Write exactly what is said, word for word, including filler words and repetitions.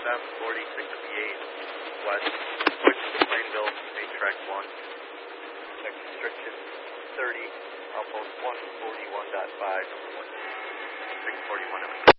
F forty six fifty-eight west, switch to Plainville, main track one. Next restriction thirty, outpost one forty-one point five, six forty-one.